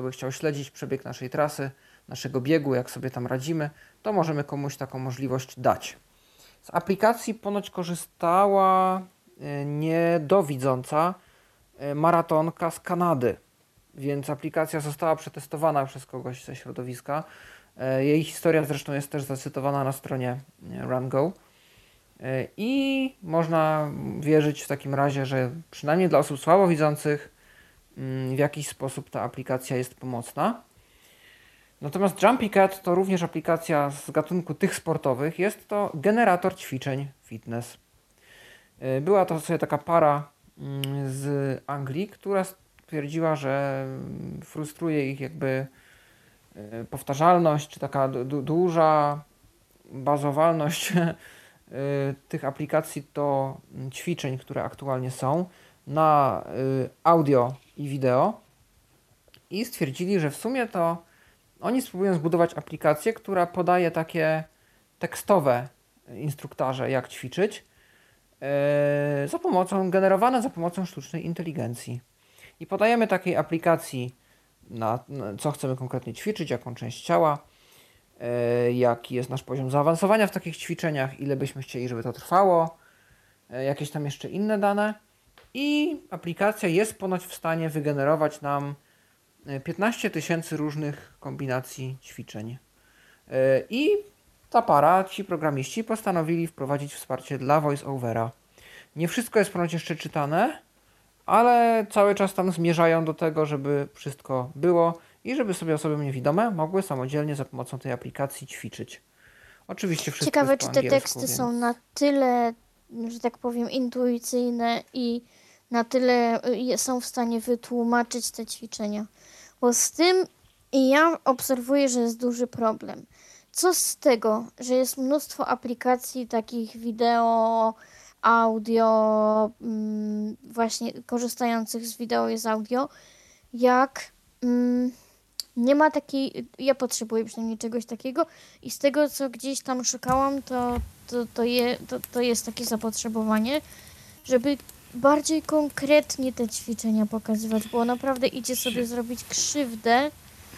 by chciał śledzić przebieg naszej trasy, naszego biegu, jak sobie tam radzimy, to możemy komuś taką możliwość dać. Z aplikacji ponoć korzystała niedowidząca maratonka z Kanady, więc aplikacja została przetestowana przez kogoś ze środowiska. Jej historia zresztą jest też zacytowana na stronie RunGo. I można wierzyć w takim razie, że przynajmniej dla osób słabowidzących w jakiś sposób ta aplikacja jest pomocna. Natomiast Jumpy Cat to również aplikacja z gatunku tych sportowych. Jest to generator ćwiczeń fitness. Była to sobie taka para z Anglii, która stwierdziła, że frustruje ich jakby powtarzalność, czy taka duża bazowalność tych aplikacji do ćwiczeń, które aktualnie są na audio i wideo i stwierdzili, że w sumie to oni spróbują zbudować aplikację, która podaje takie tekstowe instruktaże, jak ćwiczyć, generowane za pomocą sztucznej inteligencji. I podajemy takiej aplikacji co chcemy konkretnie ćwiczyć, jaką część ciała, jaki jest nasz poziom zaawansowania w takich ćwiczeniach, ile byśmy chcieli, żeby to trwało, jakieś tam jeszcze inne dane. I aplikacja jest ponoć w stanie wygenerować nam 15 000 różnych kombinacji ćwiczeń. I ta para, ci programiści postanowili wprowadzić wsparcie dla VoiceOvera. Nie wszystko jest ponoć jeszcze czytane, ale cały czas tam zmierzają do tego, żeby wszystko było i żeby sobie osoby niewidome mogły samodzielnie za pomocą tej aplikacji ćwiczyć. Oczywiście wszystko Ciekawe, jest po czy te angielsku, teksty więc... są na tyle, że tak powiem, intuicyjne i na tyle są w stanie wytłumaczyć te ćwiczenia. Bo z tym ja obserwuję, że jest duży problem. Co z tego, że jest mnóstwo aplikacji takich wideo, audio, właśnie korzystających z wideo i z audio, jak nie ma takiej, ja potrzebuję przynajmniej czegoś takiego i z tego, co gdzieś tam szukałam, to jest takie zapotrzebowanie, żeby bardziej konkretnie te ćwiczenia pokazywać, bo naprawdę idzie sobie zrobić krzywdę,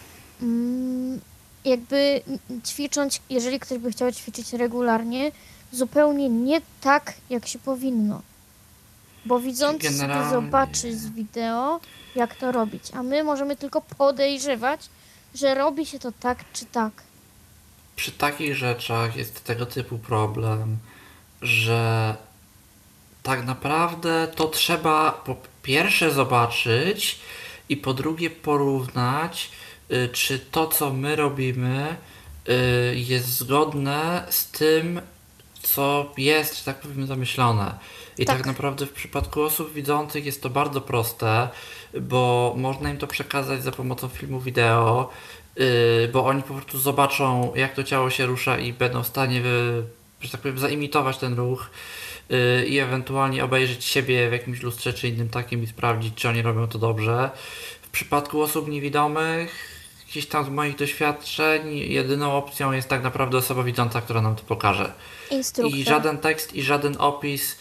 jakby ćwicząc, jeżeli ktoś by chciał ćwiczyć regularnie, zupełnie nie tak, jak się powinno. Bo widzący sobie zobaczy z wideo, jak to robić, a my możemy tylko podejrzewać, że robi się to tak czy tak. Przy takich rzeczach jest tego typu problem, że tak naprawdę to trzeba po pierwsze zobaczyć i po drugie porównać, czy to, co my robimy, jest zgodne z tym, co jest, że tak powiem, zamyślone. I tak naprawdę w przypadku osób widzących jest to bardzo proste, bo można im to przekazać za pomocą filmu wideo, bo oni po prostu zobaczą, jak to ciało się rusza i będą w stanie, że tak powiem, zaimitować ten ruch i ewentualnie obejrzeć siebie w jakimś lustrze czy innym takim i sprawdzić, czy oni robią to dobrze. W przypadku osób niewidomych, gdzieś tam z moich doświadczeń, jedyną opcją jest tak naprawdę osoba widząca, która nam to pokaże. Instruktor. I żaden tekst, i żaden opis.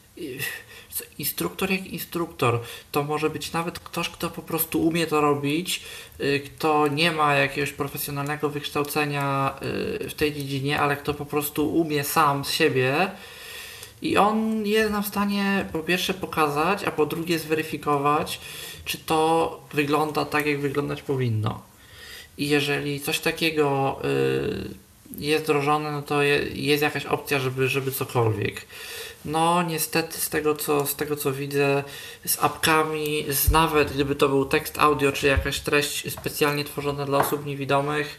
Instruktor jak instruktor. To może być nawet ktoś, kto po prostu umie to robić, kto nie ma jakiegoś profesjonalnego wykształcenia w tej dziedzinie, ale kto po prostu umie sam z siebie i on jest nam w stanie po pierwsze pokazać, a po drugie zweryfikować, czy to wygląda tak, jak wyglądać powinno. I jeżeli coś takiego jest wdrożone, no to jest jakaś opcja, żeby cokolwiek. No niestety z tego co widzę, z apkami, nawet gdyby to był tekst audio, czy jakaś treść specjalnie tworzona dla osób niewidomych,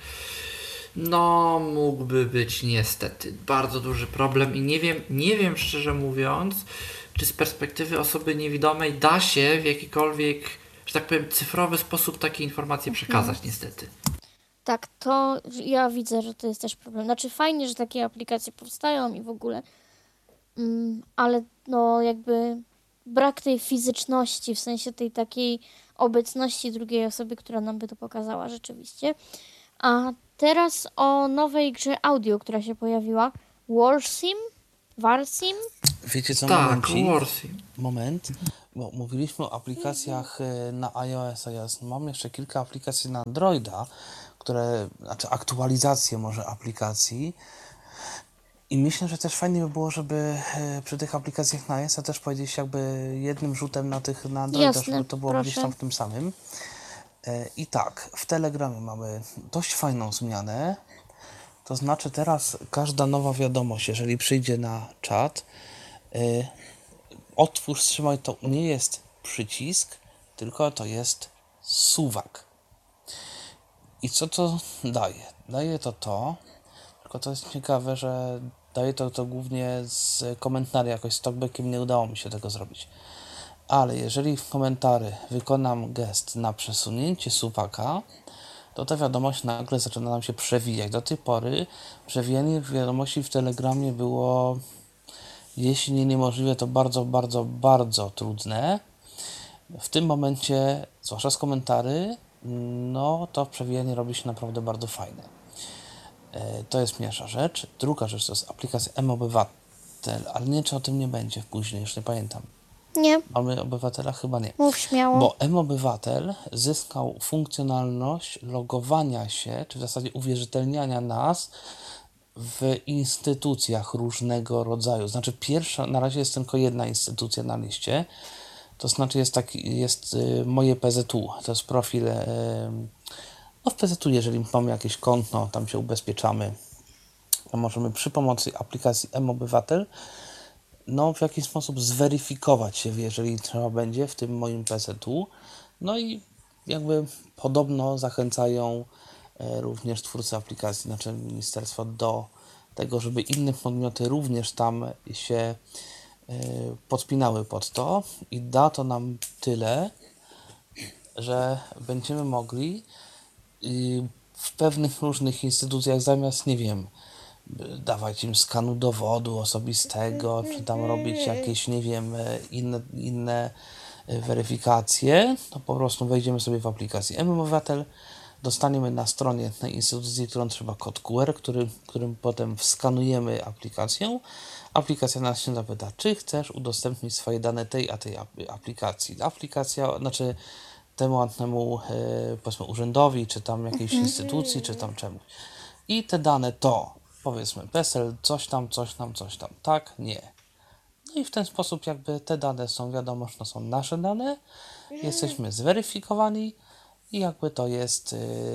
no mógłby być niestety bardzo duży problem i nie wiem szczerze mówiąc, czy z perspektywy osoby niewidomej da się w jakikolwiek, że tak powiem, cyfrowy sposób takie informacje przekazać niestety. Tak, to ja widzę, że to jest też problem. Znaczy fajnie, że takie aplikacje powstają i w ogóle, ale no jakby brak tej fizyczności, w sensie tej takiej obecności drugiej osoby, która nam by to pokazała rzeczywiście. A teraz o nowej grze audio, która się pojawiła. Warsim? wiecie co, Tak, Warsy. moment, bo mówiliśmy o aplikacjach na iOS-a. Ja mam jeszcze kilka aplikacji na Androida, znaczy aktualizacje może aplikacji. I myślę, że też fajnie by było, żeby przy tych aplikacjach na iOS-a też powiedzieć jakby jednym rzutem na tych na Androida, Jasne, żeby to było proszę. gdzieś tam w tym samym. I tak, w Telegramie mamy dość fajną zmianę. To znaczy teraz każda nowa wiadomość, jeżeli przyjdzie na czat, otwórz, trzymaj, to nie jest przycisk, tylko to jest suwak. I co to daje? Daje to, tylko to jest ciekawe, że daje to głównie z komentarzy, jakoś z talkbackiem nie udało mi się tego zrobić. Ale jeżeli w komentarzu wykonam gest na przesunięcie suwaka, to ta wiadomość nagle zaczyna nam się przewijać. Do tej pory przewijanie wiadomości w Telegramie było, jeśli nie niemożliwe, to bardzo, bardzo, bardzo trudne. W tym momencie, zwłaszcza z komentarzy, no to przewijanie robi się naprawdę bardzo fajne. To jest pierwsza rzecz. Druga rzecz to jest aplikacja mObywatel, ale nie wiem, czy o tym nie będzie później, już nie pamiętam. Nie, Mamy obywatela? Chyba nie. mów śmiało. Bo mObywatel zyskał funkcjonalność logowania się, czy w zasadzie uwierzytelniania nas w instytucjach różnego rodzaju. Znaczy na razie jest tylko jedna instytucja na liście, to znaczy jest moje PZU, to jest profil, no w PZU, jeżeli mamy jakieś konto, tam się ubezpieczamy, to możemy przy pomocy aplikacji mObywatel no w jakiś sposób zweryfikować się, jeżeli trzeba będzie, w tym moim PZU. No i jakby podobno zachęcają również twórcy aplikacji, znaczy ministerstwo, do tego, żeby inne podmioty również tam się podpinały pod to i da to nam tyle, że będziemy mogli w pewnych różnych instytucjach zamiast, nie wiem, dawać im skanu dowodu osobistego, czy tam robić jakieś, nie wiem, inne weryfikacje, to po prostu wejdziemy sobie w aplikację mObywatel, dostaniemy na stronie tej instytucji, którą trzeba kod QR, którym potem wskanujemy aplikację. Aplikacja nas się zapyta, czy chcesz udostępnić swoje dane tej aplikacji. Aplikacja, znaczy temu powiedzmy urzędowi, czy tam jakiejś instytucji, czy tam czemuś. I te dane to, powiedzmy, PESEL, coś tam, tak, nie. No i w ten sposób jakby te dane są, wiadomo, że to są nasze dane, jesteśmy zweryfikowani i jakby to jest,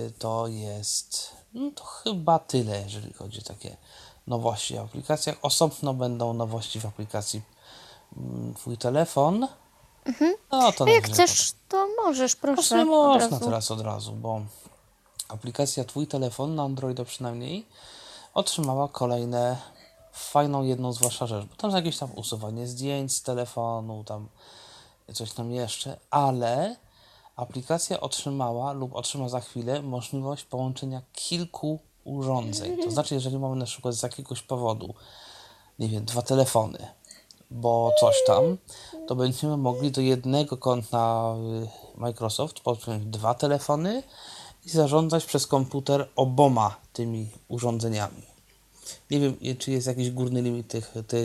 no to chyba tyle, jeżeli chodzi o takie nowości w aplikacjach. Osobno będą nowości w aplikacji Twój telefon. No to A jak chcesz, to możesz, proszę. nie od można razu. teraz od razu, bo aplikacja Twój telefon, na Androida przynajmniej, otrzymała kolejne fajną jedną zwłaszcza rzecz, bo tam jest jakieś tam usuwanie zdjęć z telefonu, tam coś tam jeszcze, ale aplikacja otrzymała lub otrzyma za chwilę możliwość połączenia kilku urządzeń. To znaczy, jeżeli mamy na przykład z jakiegoś powodu, nie wiem, 2 telefony, bo coś tam, to będziemy mogli do jednego konta Microsoft podpiąć 2 telefony i zarządzać przez komputer oboma tymi urządzeniami. Nie wiem, czy jest jakiś górny limit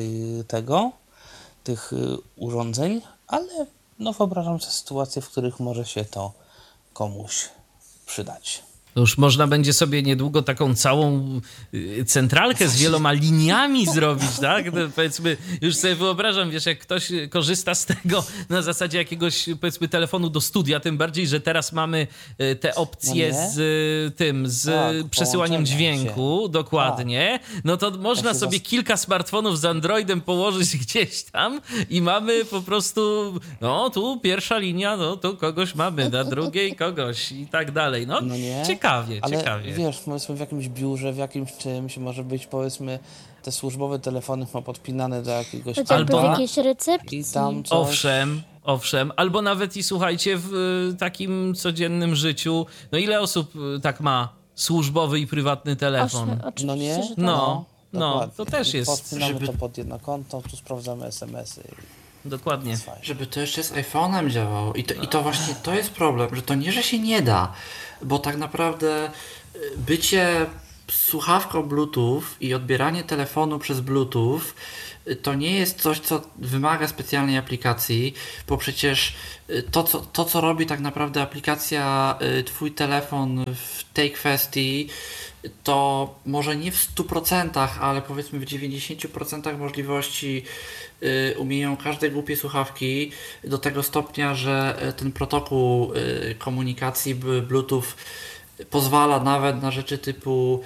tych urządzeń, ale no wyobrażam sobie sytuacje, w których może się to komuś przydać. To już można będzie sobie niedługo taką całą centralkę z wieloma liniami zrobić, tak? No, powiedzmy, już sobie wyobrażam, wiesz, jak ktoś korzysta z tego na zasadzie jakiegoś, powiedzmy, telefonu do studia, tym bardziej, że teraz mamy te opcje z przesyłaniem dźwięku, dokładnie, no to można sobie kilka smartfonów z Androidem położyć gdzieś tam i mamy po prostu, no tu pierwsza linia, no tu kogoś mamy, na drugiej kogoś i tak dalej. No nie? Ciekawie. Wiesz, powiedzmy w jakimś biurze, w jakimś czymś może być, powiedzmy, te służbowe telefony ma podpinane do jakiegoś Chociażby w Albo- jakiejś recepcji. i tam coś. Owszem, albo nawet i słuchajcie, w takim codziennym życiu, no ile osób tak ma służbowy i prywatny telefon? Oczywiście, No nie? że tak. No, Dokładnie. to też jest, Podpinamy to pod jedno konto, tu sprawdzamy SMS-y. dokładnie. Żeby to jeszcze z iPhone'em działało. I to właśnie to jest problem, że to nie, że się nie da, bo tak naprawdę bycie słuchawką Bluetooth i odbieranie telefonu przez Bluetooth to nie jest coś, co wymaga specjalnej aplikacji, bo przecież to, co robi tak naprawdę aplikacja Twój telefon w tej kwestii, to może nie w 100%, ale powiedzmy w 90% możliwości umieją każde głupie słuchawki do tego stopnia, że ten protokół komunikacji Bluetooth pozwala nawet na rzeczy typu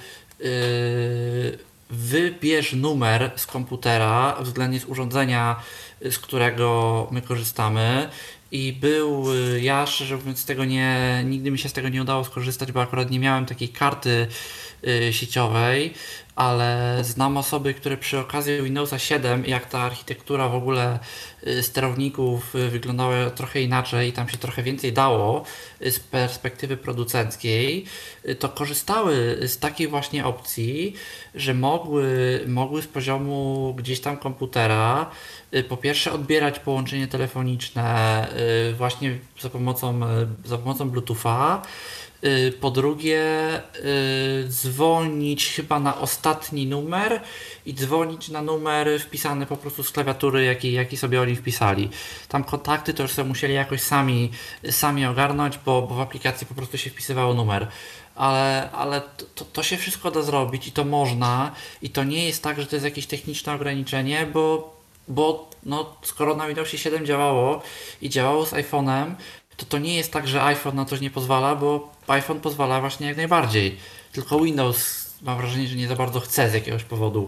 wybierz numer z komputera względnie z urządzenia, z którego my korzystamy. I ja szczerze mówiąc nigdy mi się z tego nie udało skorzystać, bo akurat nie miałem takiej karty sieciowej, ale znam osoby, które przy okazji Windowsa 7, jak ta architektura w ogóle sterowników wyglądała trochę inaczej i tam się trochę więcej dało z perspektywy producenckiej, to korzystały z takiej właśnie opcji, że mogły z poziomu gdzieś tam komputera po pierwsze odbierać połączenie telefoniczne właśnie za pomocą Bluetootha, po drugie dzwonić chyba na ostatni numer i dzwonić na numer wpisany po prostu z klawiatury, jaki sobie oni wpisali. Tam kontakty to już sobie musieli jakoś sami ogarnąć, bo w aplikacji po prostu się wpisywało numer. Ale to się wszystko da zrobić i to można, i to nie jest tak, że to jest jakieś techniczne ograniczenie, bo no, skoro na Windowsie 7 działało i działało z iPhone'em, to nie jest tak, że iPhone na to nie pozwala, bo iPhone pozwala właśnie jak najbardziej. Tylko Windows mam wrażenie, że nie za bardzo chce z jakiegoś powodu.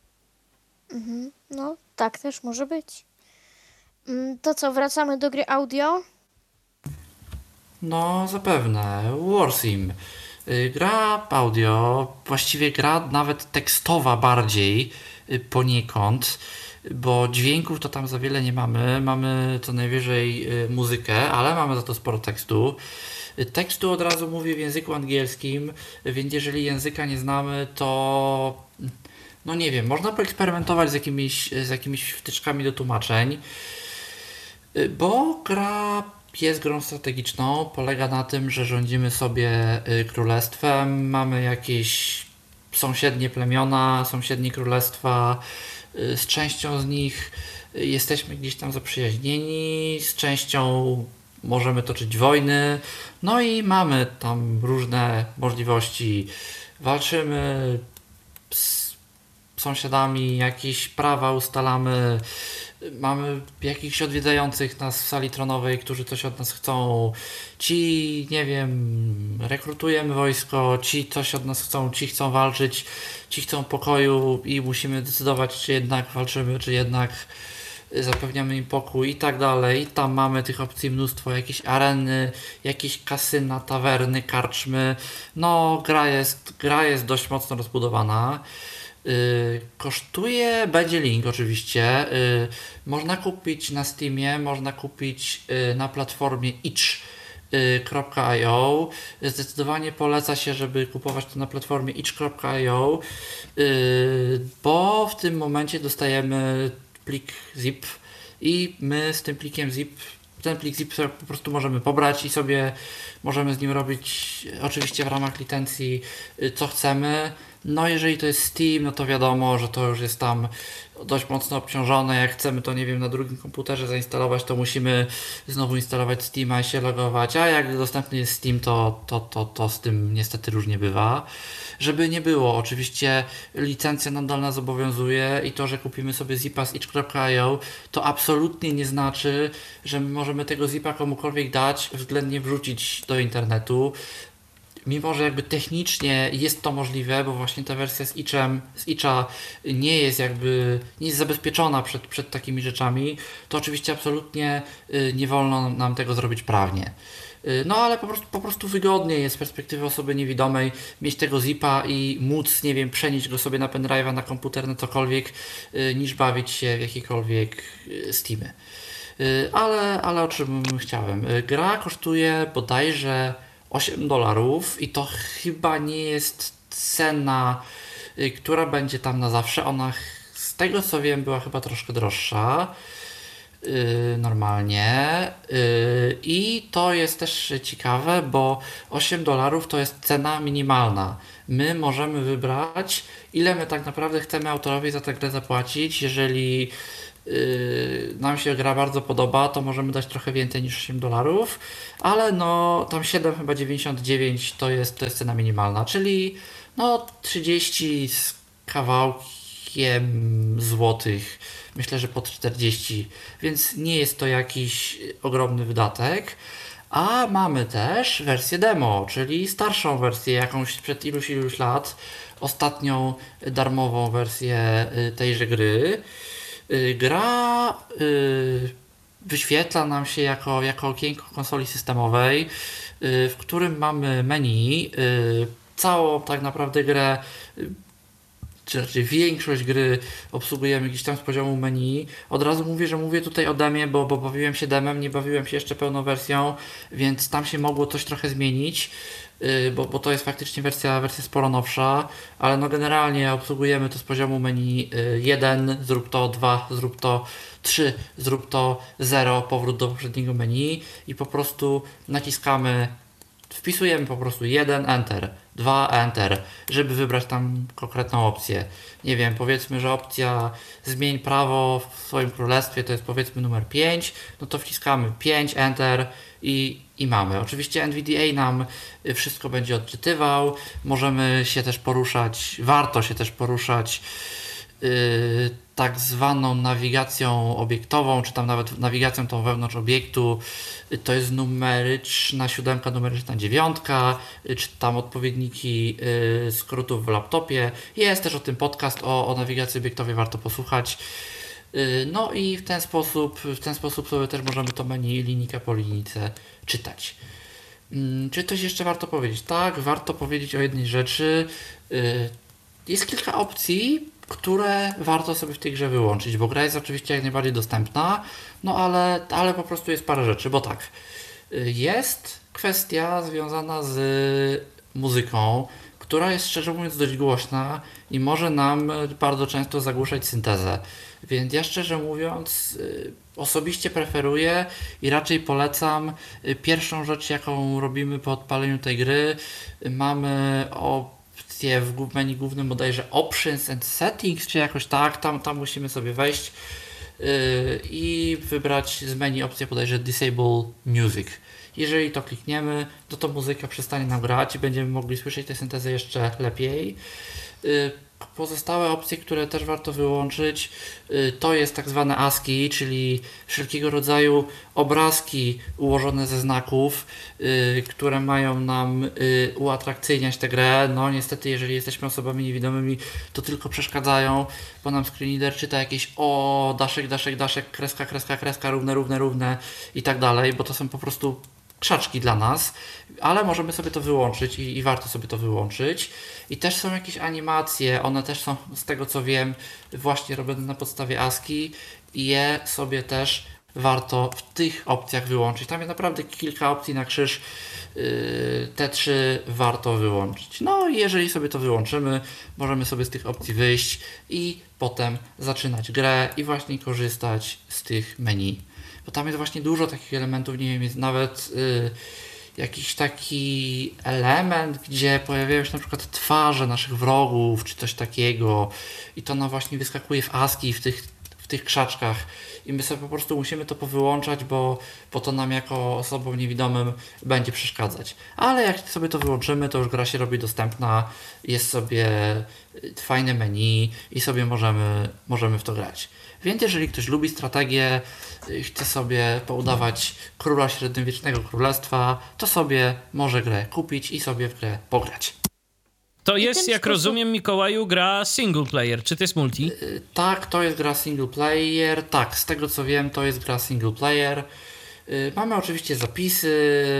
No, tak też może być. To co, wracamy do gry audio? No zapewne. Warsim. Gra audio, właściwie gra nawet tekstowa bardziej poniekąd, bo dźwięków to tam za wiele nie mamy. Mamy co najwyżej muzykę, ale mamy za to sporo tekstu. Tekstu od razu mówię w języku angielskim, więc jeżeli języka nie znamy, to no nie wiem, można poeksperymentować z jakimiś wtyczkami do tłumaczeń, bo gra jest grą strategiczną, polega na tym, że rządzimy sobie królestwem, mamy jakieś sąsiednie plemiona, sąsiednie królestwa, z częścią z nich jesteśmy gdzieś tam zaprzyjaźnieni, z częścią możemy toczyć wojny, no i mamy tam różne możliwości. Walczymy z sąsiadami, jakieś prawa ustalamy, mamy jakichś odwiedzających nas w sali tronowej, którzy coś od nas chcą. Ci, nie wiem, rekrutujemy wojsko, ci coś od nas chcą, ci chcą walczyć, ci chcą pokoju i musimy decydować, czy jednak walczymy, czy jednak zapewniamy im pokój i tak dalej. I tam mamy tych opcji mnóstwo, jakieś areny, jakieś kasyna, tawerny, karczmy. No, gra jest dość mocno rozbudowana. Będzie link oczywiście. Można kupić na Steamie, można kupić na platformie itch.io. Zdecydowanie poleca się, żeby kupować to na platformie itch.io, bo w tym momencie dostajemy plik zip i my z tym plikiem zip, ten plik zip sobie po prostu możemy pobrać i sobie możemy z nim robić oczywiście w ramach licencji co chcemy. No jeżeli to jest Steam, no to wiadomo, że to już jest tam dość mocno obciążone. Jak chcemy to, nie wiem, na drugim komputerze zainstalować, to musimy znowu instalować Steama i się logować, a jak dostępny jest Steam, to z tym niestety różnie bywa. Żeby nie było, oczywiście licencja nadal nas obowiązuje i to, że kupimy sobie zipa z itch.io, to absolutnie nie znaczy, że możemy tego zipa komukolwiek dać, względnie wrzucić do internetu. Mimo że jakby technicznie jest to możliwe, bo właśnie ta wersja z itcha nie jest zabezpieczona przed takimi rzeczami, to oczywiście absolutnie nie wolno nam tego zrobić prawnie. No ale po prostu wygodnie jest z perspektywy osoby niewidomej mieć tego zipa i móc, nie wiem, przenieść go sobie na pendrive'a, na komputer, na cokolwiek, niż bawić się w jakiekolwiek Steamy. Ale o czym chciałem? Gra kosztuje bodajże $8 i to chyba nie jest cena, która będzie tam na zawsze. Ona, z tego co wiem, była chyba troszkę droższa. normalnie. I to jest też ciekawe, bo $8 to jest cena minimalna. My możemy wybrać, ile my tak naprawdę chcemy autorowi za tę grę zapłacić. Jeżeli nam się gra bardzo podoba, to możemy dać trochę więcej niż $8, ale no tam 7,99 to jest cena minimalna, czyli no 30 z kawałkiem złotych, myślę, że pod 40, więc nie jest to jakiś ogromny wydatek. A mamy też wersję demo, czyli starszą wersję, jakąś sprzed iluś lat, ostatnią darmową wersję tejże gry. Gra wyświetla nam się jako okienko konsoli systemowej, w którym mamy menu, całą tak naprawdę grę, czy raczej większość gry obsługujemy gdzieś tam z poziomu menu. Od razu mówię, że mówię tutaj o demie, bo bawiłem się demem, nie bawiłem się jeszcze pełną wersją, więc tam się mogło coś trochę zmienić, bo to jest faktycznie wersja sporo nowsza, ale no generalnie obsługujemy to z poziomu menu 1, zrób to, 2, zrób to, 3, zrób to, 0, powrót do poprzedniego menu i po prostu naciskamy, wpisujemy po prostu 1, Enter, 2, Enter, żeby wybrać tam konkretną opcję. Nie wiem, powiedzmy, że opcja zmień prawo w swoim królestwie to jest powiedzmy numer 5, no to wciskamy 5, Enter i mamy. Oczywiście NVDA nam wszystko będzie odczytywał, możemy się też poruszać, warto się też poruszać tak zwaną nawigacją obiektową, czy tam nawet nawigacją tą wewnątrz obiektu. To jest numeryczna 7, numeryczna 9, czy tam odpowiedniki skrótów w laptopie. Jest też o tym podcast o nawigacji obiektowej, warto posłuchać. No i w ten sposób sobie też możemy to menu linijkę po linijce czytać. Czy coś jeszcze warto powiedzieć? Tak, warto powiedzieć o jednej rzeczy. Jest kilka opcji, które warto sobie w tej grze wyłączyć, bo gra jest oczywiście jak najbardziej dostępna, no ale po prostu jest parę rzeczy, bo tak, jest kwestia związana z muzyką, która jest szczerze mówiąc dość głośna i może nam bardzo często zagłuszać syntezę, więc ja szczerze mówiąc osobiście preferuję i raczej polecam pierwszą rzecz, jaką robimy po odpaleniu tej gry, mamy w menu głównym bodajże Options and Settings, czy jakoś tak, tam musimy sobie wejść i wybrać z menu opcję bodajże Disable Music. Jeżeli to klikniemy, to muzyka przestanie nam grać i będziemy mogli słyszeć tę syntezę jeszcze lepiej. Pozostałe opcje, które też warto wyłączyć, to jest tak zwane ASCII, czyli wszelkiego rodzaju obrazki ułożone ze znaków, które mają nam uatrakcyjniać tę grę. No niestety, jeżeli jesteśmy osobami niewidomymi, to tylko przeszkadzają, bo nam screenreader czyta jakieś daszek, kreska, równe i tak dalej, bo to są po prostu krzaczki dla nas, ale możemy sobie to wyłączyć i warto sobie to wyłączyć. I też są jakieś animacje, one też są, z tego co wiem, właśnie robione na podstawie ASCII i je sobie też warto w tych opcjach wyłączyć. Tam jest naprawdę kilka opcji na krzyż, te 3 warto wyłączyć. No i jeżeli sobie to wyłączymy, możemy sobie z tych opcji wyjść i potem zaczynać grę i właśnie korzystać z tych menu. Bo tam jest właśnie dużo takich elementów, nie wiem, jest nawet jakiś taki element, gdzie pojawiają się na przykład twarze naszych wrogów, czy coś takiego i to nam właśnie wyskakuje w ASCII, w tych krzaczkach i my sobie po prostu musimy to powyłączać, bo to nam jako osobom niewidomym będzie przeszkadzać. Ale jak sobie to wyłączymy, to już gra się robi dostępna, jest sobie fajne menu i sobie możemy w to grać. Więc jeżeli ktoś lubi strategię, chce sobie poudawać króla średniowiecznego królestwa, to sobie może grę kupić i sobie w grę pograć. To jest, jak rozumiem, Mikołaju, gra single player. Czy to jest multi? Tak, to jest gra single player. Tak, z tego co wiem, to jest gra single player. Mamy oczywiście zapisy,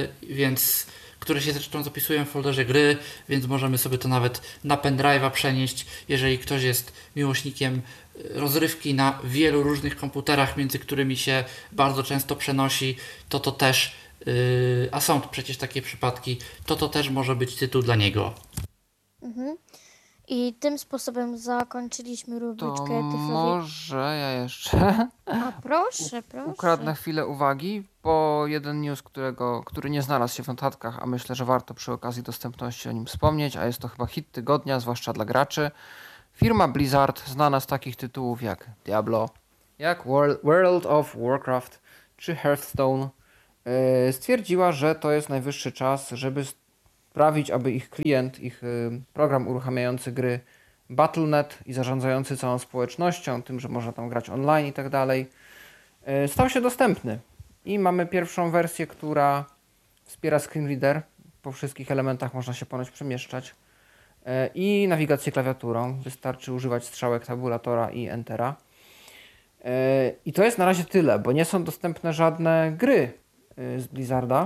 które się zresztą zapisują w folderze gry, więc możemy sobie to nawet na pendrive'a przenieść, jeżeli ktoś jest miłośnikiem rozrywki na wielu różnych komputerach, między którymi się bardzo często przenosi, to też, a są przecież takie przypadki, to też może być tytuł dla niego. I tym sposobem zakończyliśmy To rubryczkę Tyflowi. może ja jeszcze A proszę, ukradnę proszę. chwilę uwagi, bo jeden news, który nie znalazł się w notatkach, a myślę, że warto przy okazji dostępności o nim wspomnieć, a jest to chyba hit tygodnia, zwłaszcza dla graczy. Firma Blizzard, znana z takich tytułów jak Diablo, jak World of Warcraft czy Hearthstone, stwierdziła, że to jest najwyższy czas, żeby sprawić, aby ich klient, ich program uruchamiający gry Battle.net i zarządzający całą społecznością, tym, że można tam grać online i tak dalej, stał się dostępny. I mamy pierwszą wersję, która wspiera screen reader. Po wszystkich elementach można się ponoć przemieszczać. I nawigację klawiaturą. Wystarczy używać strzałek tabulatora i entera. I to jest na razie tyle, bo nie są dostępne żadne gry z Blizzarda,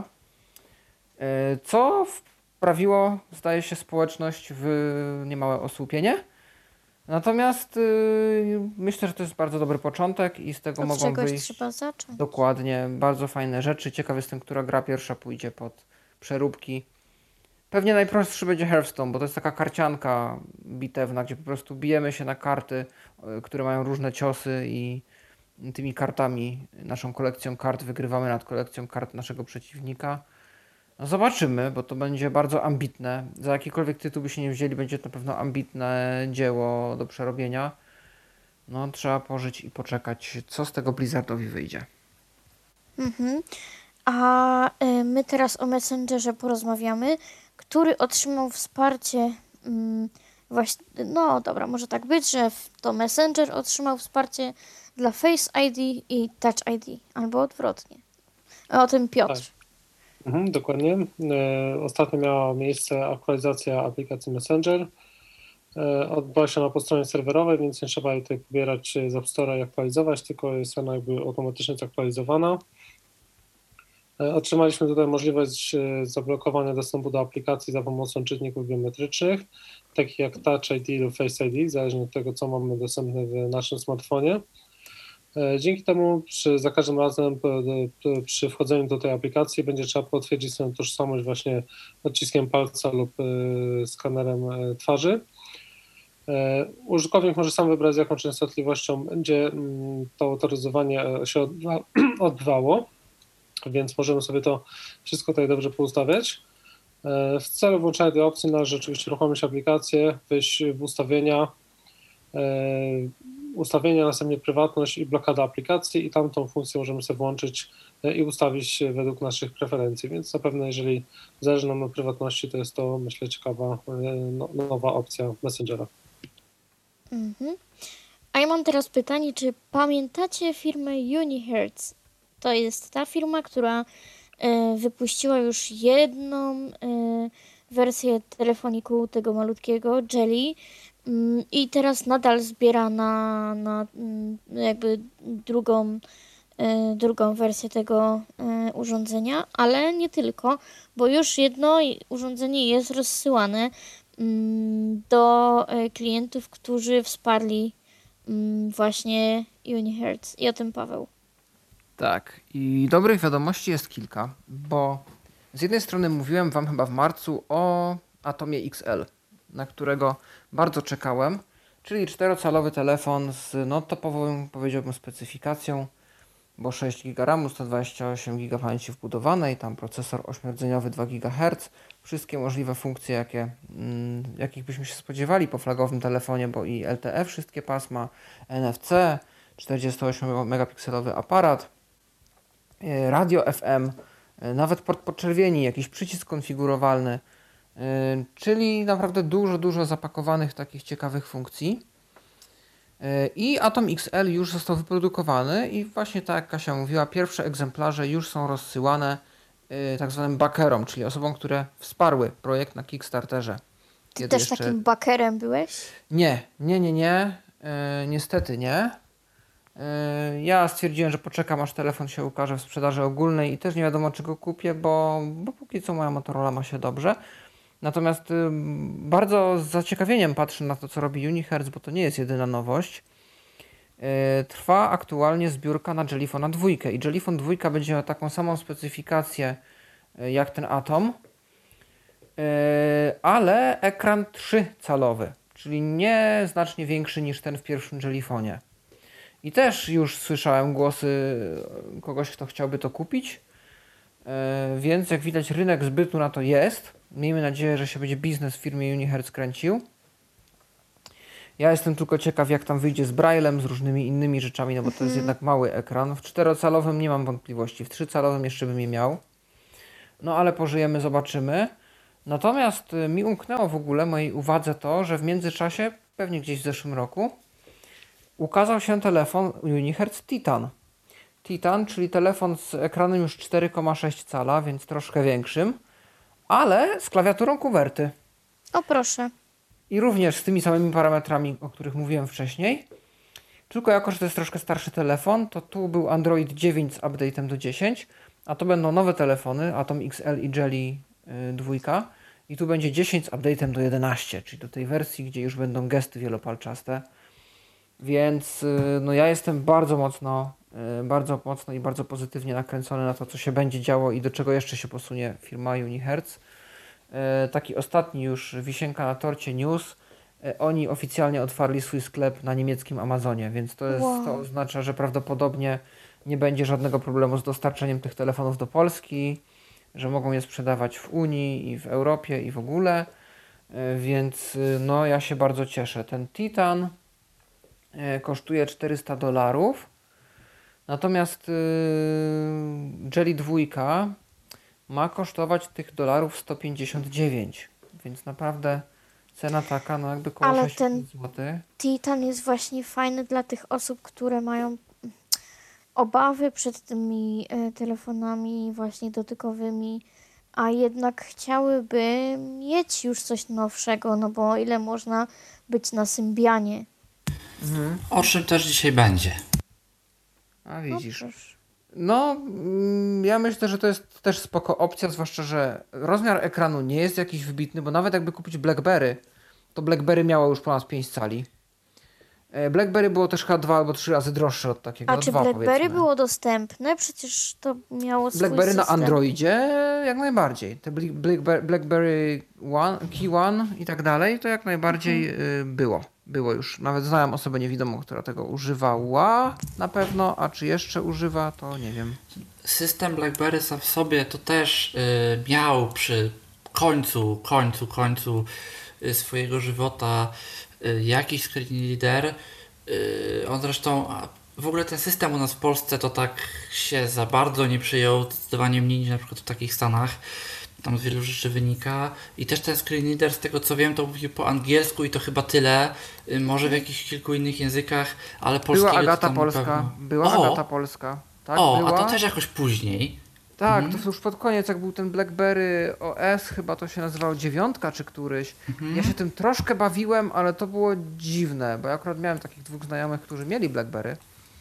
co wprawiło, zdaje się, społeczność w niemałe osłupienie. Natomiast myślę, że to jest bardzo dobry początek i z tego Od mogą czegoś wyjść trzeba zacząć. dokładnie bardzo fajne rzeczy. Ciekaw jestem, która gra pierwsza pójdzie pod przeróbki. Pewnie najprostszy będzie Hearthstone, bo to jest taka karcianka bitewna, gdzie po prostu bijemy się na karty, które mają różne ciosy i tymi kartami, naszą kolekcją kart wygrywamy nad kolekcją kart naszego przeciwnika. No zobaczymy, bo to będzie bardzo ambitne. Za jakikolwiek tytuł by się nie wzięli, będzie to na pewno ambitne dzieło do przerobienia. No trzeba pożyć i poczekać, co z tego Blizzardowi wyjdzie. Mhm. A my teraz o Messengerze porozmawiamy, który otrzymał wsparcie właśnie, no dobra, może tak być, że to Messenger otrzymał wsparcie dla Face ID i Touch ID, albo odwrotnie. O tym Piotr. Tak. Dokładnie. Ostatnio miała miejsce aktualizacja aplikacji Messenger. Odbyła się ona po stronie serwerowej, więc nie trzeba jej tutaj pobierać z App Store'a i aktualizować, tylko jest ona jakby automatycznie zaktualizowana. Otrzymaliśmy tutaj możliwość zablokowania dostępu do aplikacji za pomocą czytników biometrycznych, takich jak Touch ID lub Face ID, zależnie od tego, co mamy dostępne w naszym smartfonie. Dzięki temu za każdym razem przy wchodzeniu do tej aplikacji będzie trzeba potwierdzić swoją tożsamość właśnie odciskiem palca lub skanerem twarzy. Użytkownik może sam wybrać, z jaką częstotliwością będzie to autoryzowanie się odbywało, więc możemy sobie to wszystko tutaj dobrze poustawiać. W celu włączenia tej opcji należy oczywiście uruchomić aplikację, wejść w ustawienia, następnie prywatność i blokada aplikacji i tamtą funkcję możemy sobie włączyć i ustawić według naszych preferencji, więc zapewne jeżeli zależy nam na prywatności, to jest to, myślę, ciekawa nowa opcja Messengera. Mhm. A ja mam teraz pytanie, czy pamiętacie firmę Unihertz? To jest ta firma, która wypuściła już jedną wersję telefoniku tego malutkiego, Jelly, i teraz nadal zbiera na jakby drugą wersję tego urządzenia, ale nie tylko, bo już jedno urządzenie jest rozsyłane do klientów, którzy wsparli właśnie Unihertz. I o tym Paweł. Tak, i dobrych wiadomości jest kilka, bo z jednej strony mówiłem wam chyba w marcu o Atomie XL, na którego bardzo czekałem, czyli 4-calowy telefon z topową, powiedziałbym, specyfikacją, bo 6 GB RAMu, 128 GB pamięci wbudowanej, tam procesor 8-rdzeniowy 2 GHz, wszystkie możliwe funkcje, jakich byśmy się spodziewali po flagowym telefonie, bo i LTE wszystkie pasma, NFC, 48-megapikselowy aparat, radio FM, nawet port podczerwieni, jakiś przycisk konfigurowalny, czyli naprawdę dużo zapakowanych takich ciekawych funkcji. I Atom XL już został wyprodukowany i właśnie tak jak Kasia mówiła, pierwsze egzemplarze już są rozsyłane tak zwanym backerom, czyli osobom, które wsparły projekt na Kickstarterze. Ty też takim backerem byłeś? Nie. Niestety nie. Ja stwierdziłem, że poczekam, aż telefon się ukaże w sprzedaży ogólnej i też nie wiadomo, czy go kupię, bo póki co moja Motorola ma się dobrze. Natomiast bardzo z zaciekawieniem patrzę na to, co robi Unihertz, bo to nie jest jedyna nowość. Trwa aktualnie zbiórka na Jellyfona 2 i Jellyfon 2 będzie miał taką samą specyfikację jak ten Atom, ale ekran 3-calowy, czyli nie znacznie większy niż ten w pierwszym Jellyfonie. I też już słyszałem głosy kogoś, kto chciałby to kupić, więc jak widać rynek zbytu na to jest. Miejmy nadzieję, że się będzie biznes w firmie Unihertz kręcił. Ja jestem tylko ciekaw, jak tam wyjdzie z Braillem, z różnymi innymi rzeczami, no bo to jest jednak mały ekran. W 4-calowym nie mam wątpliwości, w 3-calowym jeszcze bym je miał. No ale pożyjemy, zobaczymy. Natomiast mi umknęło w ogóle mojej uwadze to, że w międzyczasie, pewnie gdzieś w zeszłym roku, ukazał się telefon Unihertz Titan. Titan, czyli telefon z ekranem już 4,6 cala, więc troszkę większym, ale z klawiaturą QWERTY. O proszę. I również z tymi samymi parametrami, o których mówiłem wcześniej. Tylko jako, że to jest troszkę starszy telefon, to tu był Android 9 z update'em do 10, a to będą nowe telefony, Atom XL i Jelly 2. I tu będzie 10 z update'em do 11, czyli do tej wersji, gdzie już będą gesty wielopalczaste. Więc no ja jestem bardzo mocno i bardzo pozytywnie nakręcony na to, co się będzie działo i do czego jeszcze się posunie firma Unihertz. Taki ostatni już wisienka na torcie news. Oni oficjalnie otwarli swój sklep na niemieckim Amazonie, więc to oznacza, że prawdopodobnie nie będzie żadnego problemu z dostarczeniem tych telefonów do Polski, że mogą je sprzedawać w Unii i w Europie i w ogóle, więc no ja się bardzo cieszę. Ten Titan kosztuje $400, natomiast Jelly 2 ma kosztować tych dolarów 159, więc naprawdę cena taka, no jakby koło Ale 600 zł. Titan jest właśnie fajny dla tych osób, które mają obawy przed tymi telefonami właśnie dotykowymi, a jednak chciałyby mieć już coś nowszego, no bo ile można być na Symbianie. O czym też dzisiaj będzie. A No widzisz. proszę. No, ja myślę, że to jest też spoko opcja, zwłaszcza, że rozmiar ekranu nie jest jakiś wybitny, bo nawet jakby kupić BlackBerry, to BlackBerry miało już ponad 5 cali. BlackBerry było też chyba 2 albo 3 razy droższe od takiego. A czy 2 BlackBerry powiedzmy. było dostępne? Przecież to miało swój BlackBerry na system. Androidzie jak najbardziej. Te BlackBerry One, Key One i tak dalej, to jak najbardziej było już. Nawet znałem osobę niewidomą, która tego używała na pewno, a czy jeszcze używa, to nie wiem. System BlackBerry sam w sobie to też miał przy końcu swojego żywota jakiś screen reader. On zresztą, w ogóle ten system u nas w Polsce to tak się za bardzo nie przyjął, zdecydowanie mniej niż na przykład w takich Stanach. Tam z wielu rzeczy wynika. I też ten screen reader, z tego co wiem, to mówił po angielsku i to chyba tyle. Może w jakichś kilku innych językach, ale polskiego Była to Agata tam Polska. pewno. Była Agata Polska. Tak, a była. to też jakoś później. Tak, to już pod koniec, jak był ten BlackBerry OS, chyba to się nazywało 9 czy któryś. Ja się tym troszkę bawiłem, ale to było dziwne, bo ja akurat miałem takich 2 znajomych, którzy mieli BlackBerry.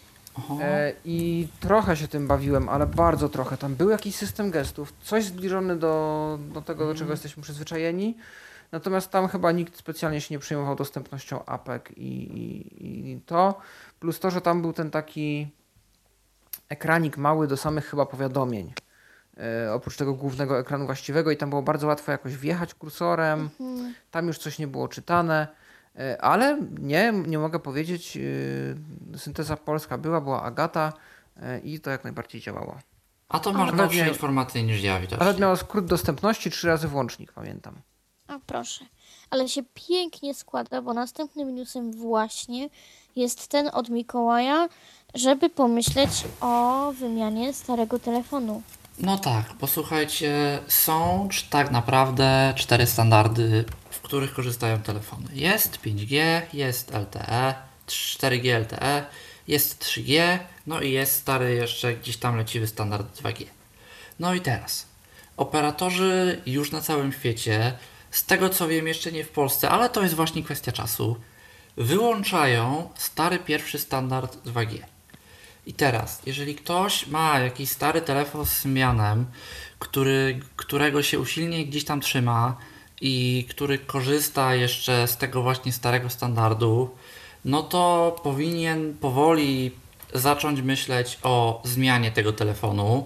I trochę się tym bawiłem, ale bardzo trochę. Tam był jakiś system gestów, coś zbliżony do tego, do czego jesteśmy przyzwyczajeni. Natomiast tam chyba nikt specjalnie się nie przejmował dostępnością apek i to. Plus to, że tam był ten taki ekranik mały do samych chyba powiadomień. Oprócz tego głównego ekranu właściwego i tam było bardzo łatwo jakoś wjechać kursorem. Tam już coś nie było czytane. Ale nie mogę powiedzieć, synteza polska była Agata i to jak najbardziej działało. A to masz nawet nowsze nie- informacje niż ja, widocznie. Nawet miało skrót dostępności 3 razy włącznik, pamiętam. A proszę. Ale się pięknie składa, bo następnym newsem właśnie jest ten od Mikołaja, żeby pomyśleć o wymianie starego telefonu. No tak, bo słuchajcie, są tak naprawdę 4 standardy, w których korzystają telefony. Jest 5G, jest LTE, 4G LTE, jest 3G, no i jest stary jeszcze gdzieś tam leciwy standard 2G. No i teraz, operatorzy już na całym świecie, z tego co wiem jeszcze nie w Polsce, ale to jest właśnie kwestia czasu, wyłączają stary pierwszy standard 2G. I teraz, jeżeli ktoś ma jakiś stary telefon z Symbianem, którego się usilnie gdzieś tam trzyma i który korzysta jeszcze z tego właśnie starego standardu, no to powinien powoli zacząć myśleć o zmianie tego telefonu,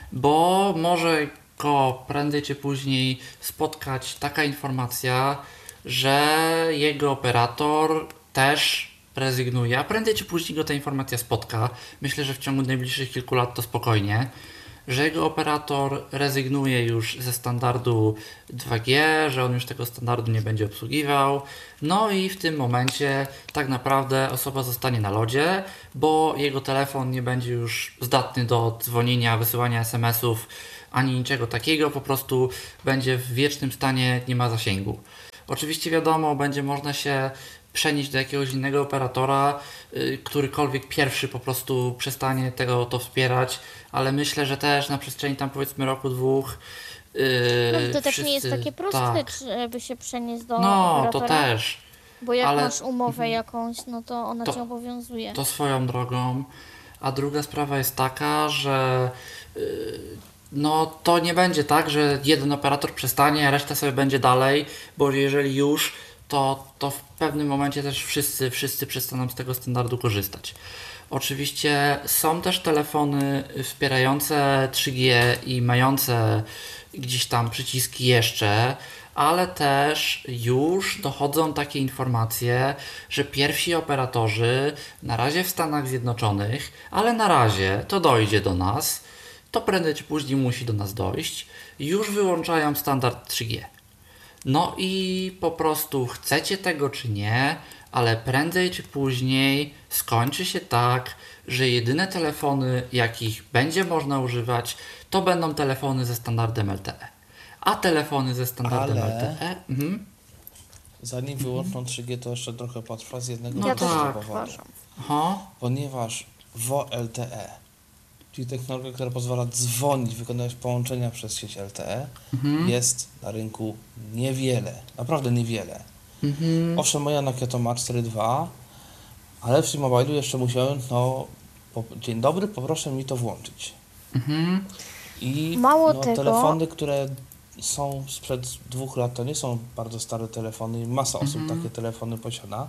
bo może go prędzej czy później spotkać taka informacja, że jego operator też rezygnuje, a prędzej czy później go ta informacja spotka. Myślę, że w ciągu najbliższych kilku lat to spokojnie, że jego operator rezygnuje już ze standardu 2G, że on już tego standardu nie będzie obsługiwał. No i w tym momencie tak naprawdę osoba zostanie na lodzie, bo jego telefon nie będzie już zdatny do dzwonienia, wysyłania SMS-ów ani niczego takiego, po prostu będzie w wiecznym stanie, nie ma zasięgu. Oczywiście wiadomo, będzie można się przenieść do jakiegoś innego operatora, którykolwiek pierwszy po prostu przestanie to wspierać, ale myślę, że też na przestrzeni tam powiedzmy roku, dwóch No to też nie jest wszyscy- takie proste, tak. żeby się przenieść do No, to operatora. też. Bo jak ale- masz umowę jakąś, no to ona To- cię obowiązuje. To swoją drogą. A druga sprawa jest taka, że no to nie będzie tak, że jeden operator przestanie, a reszta sobie będzie dalej, bo jeżeli już, to w pewnym momencie też wszyscy przestaną z tego standardu korzystać. Oczywiście są też telefony wspierające 3G i mające gdzieś tam przyciski jeszcze, ale też już dochodzą takie informacje, że pierwsi operatorzy, na razie w Stanach Zjednoczonych, ale na razie to dojdzie do nas, to prędzej czy później musi do nas dojść, już wyłączają standard 3G. No i po prostu chcecie tego czy nie, ale prędzej czy później skończy się tak, że jedyne telefony, jakich będzie można używać, to będą telefony ze standardem LTE. A telefony ze standardem Ale- LTE... Zanim wyłączą 3G, to jeszcze trochę potrwa z jednego No Ja też tak. tak powodu. uważam. Aha, Ponieważ VoLTE, czyli technologia, która pozwala dzwonić, wykonywać połączenia przez sieć LTE, jest na rynku niewiele, naprawdę niewiele. Owszem, moja Nokia to ma 4.2, ale w T-Mobile'u jeszcze musiałem, dzień dobry, poproszę mi to włączyć. I Mało tego- telefony, które są sprzed 2 lat, to nie są bardzo stare telefony i masa osób takie telefony posiada.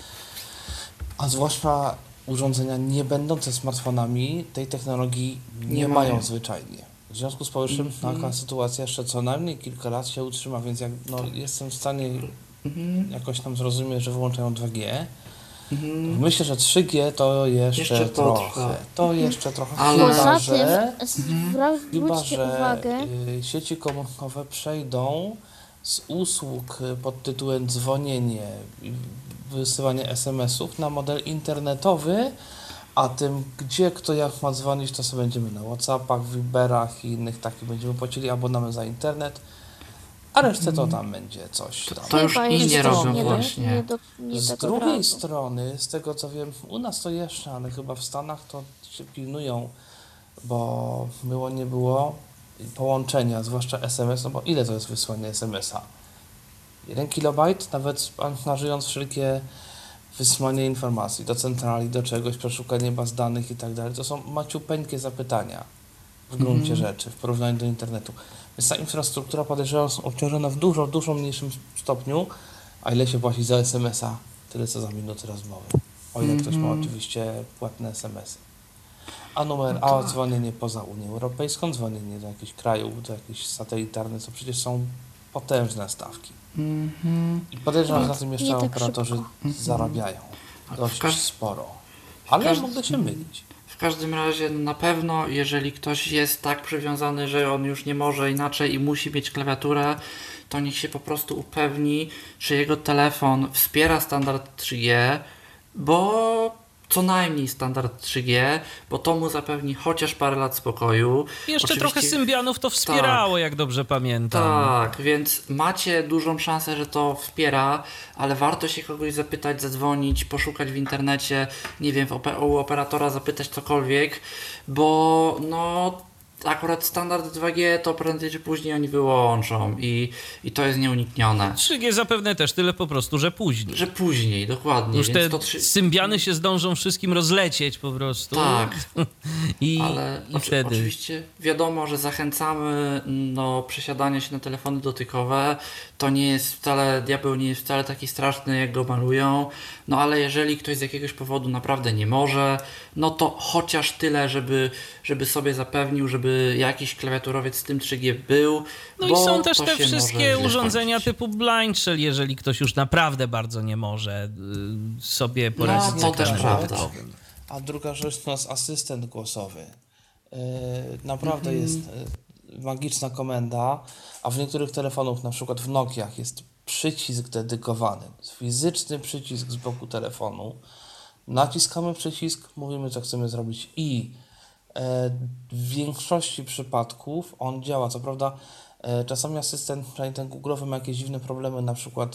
A zwłaszcza urządzenia nie będące smartfonami tej technologii nie mają mają. zwyczajnie. W związku z powyższym taka sytuacja jeszcze co najmniej kilka lat się utrzyma, więc jestem w stanie jakoś tam zrozumieć, że wyłączają 2G. Myślę, że 3G to jeszcze trochę. potrwa. To jeszcze trochę. Ale- Poza że, tym, chyba, zwróćcie że uwagę, sieci komórkowe przejdą z usług pod tytułem dzwonienie i wysyłanie SMS-ów na model internetowy, a tym, gdzie kto jak ma dzwonić, to sobie będziemy na WhatsAppach, Viberach i innych takich będziemy płacili abonament za internet, a resztę to tam będzie coś tam. To już chyba inni jeszcze robią nie, właśnie. nie Z tak od drugiej razu. strony, z tego co wiem, u nas to jeszcze, ale chyba w Stanach to się pilnują, bo było nie było połączenia, zwłaszcza SMS, no bo ile to jest wysłanie SMS-a? 1 kilobajt, nawet angażując wszelkie wysłanie informacji do centrali, do czegoś, przeszukanie baz danych i tak dalej, to są maciupeńkie zapytania w gruncie rzeczy w porównaniu do internetu. Więc ta infrastruktura, podejrzewam, jest obciążona w dużo mniejszym stopniu, a ile się płaci za SMS-a? Tyle co za minutę rozmowy. O ile ktoś ma oczywiście płatne SMS-y. A dzwonienie poza Unią Europejską, dzwonienie do jakichś krajów, do jakichś satelitarnych, to przecież są potężne stawki. I podejrzewam, że na tym jeszcze nie tak operatorzy szybko. zarabiają dość każ- sporo. Ale każdym- mogę się mylić. W każdym razie na pewno, jeżeli ktoś jest tak przywiązany, że on już nie może inaczej i musi mieć klawiaturę, to niech się po prostu upewni, czy jego telefon wspiera standard 3G, bo co najmniej standard 3G, bo to mu zapewni chociaż parę lat spokoju. Jeszcze Oczywiście- trochę Symbianów to wspierało, jak dobrze pamiętam. Tak, więc macie dużą szansę, że to wspiera, ale warto się kogoś zapytać, zadzwonić, poszukać w internecie, nie wiem, u operatora zapytać cokolwiek, bo akurat standard 2G to prędzej czy później oni wyłączą i to jest nieuniknione. 3G zapewne też, tyle po prostu, że później. Że później, dokładnie. Już więc te to Symbiany się zdążą wszystkim rozlecieć po prostu. Tak. I wtedy. Oczywiście wiadomo, że zachęcamy do przesiadania się na telefony dotykowe. To nie jest wcale, diabeł nie jest wcale taki straszny, jak go malują. No ale jeżeli ktoś z jakiegoś powodu naprawdę nie może, no to chociaż tyle, żeby sobie zapewnił, żeby żeby jakiś klawiaturowiec z tym 3G był. No bo i są też to te się może wszystkie źle urządzenia skończyć. typu blind shell, jeżeli ktoś już naprawdę bardzo nie może sobie poradzić No, z to też ekranem prawda. komputerowym. A druga rzecz to jest asystent głosowy. Naprawdę jest magiczna komenda, a w niektórych telefonach, na przykład w Nokiach, jest przycisk dedykowany, fizyczny przycisk z boku telefonu. Naciskamy przycisk, mówimy, co chcemy zrobić i w większości przypadków on działa. Co prawda czasami asystent, przynajmniej ten google'owy, ma jakieś dziwne problemy, na przykład